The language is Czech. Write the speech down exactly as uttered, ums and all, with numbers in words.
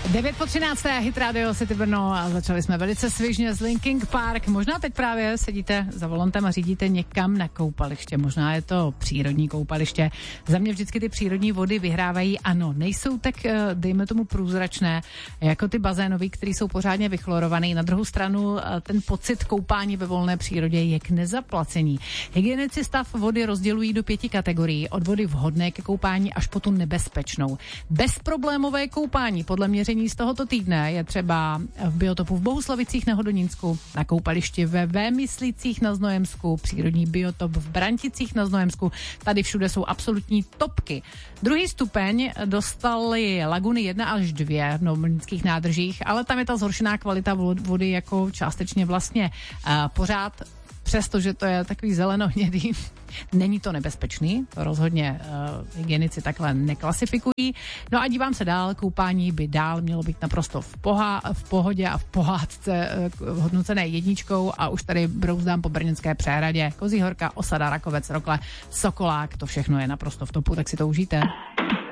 devět po třinácté, Hit Radio City Brno a začali jsme velice svižně z Linkin Park. Možná teď právě sedíte za volantem a řídíte někam na koupaliště. Možná je to přírodní koupaliště. Za mě vždycky ty přírodní vody vyhrávají. Ano, nejsou tak, dejme tomu, průzračné, jako ty bazénový, které jsou pořádně vychlorované. Na druhou stranu ten pocit koupání ve volné přírodě je k nezaplacení. Hygienici stav vody rozdělují do pěti kategorií. Od vody vhodné ke koupání až po tu nebezpečnou. Bezproblémové koupání podle měření z tohoto týdne je třeba v biotopu v Bohuslavicích na Hodonínsku, na koupališti ve Vémyslicích na Znojemsku, přírodní biotop v Branticích na Znojemsku. Tady všude jsou absolutní topky. Druhý stupeň dostaly laguny jedna až dvě v novomlýnských nádržích, ale tam je ta zhoršená kvalita vody jako částečně vlastně uh, pořád. Přestože to je takový zelenohnědý, není to nebezpečný, to rozhodně uh, hygienici takhle neklasifikují. No a dívám se dál, koupání by dál mělo být naprosto v, poha, v pohodě a v pohádce uh, hodnocené jedničkou a už tady brouzdám po brněnské přehradě. Kozí Horka, Osada, Rakovec, Rokle, Sokolák, to všechno je naprosto v topu, tak si to užijte.